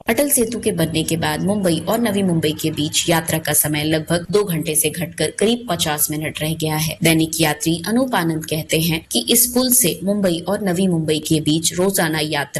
अटल सेतु के बनने के बाद मुंबई और नवी मुंबई के बीच यात्रा का समय लगभग 2 घंटे से घटकर करीब 50 मिनट रह गया है। दैनिक यात्री अनूप आनंद कहते हैं कि इस पुल से मुंबई और नवी मुंबई के बीच रोजाना यात्रा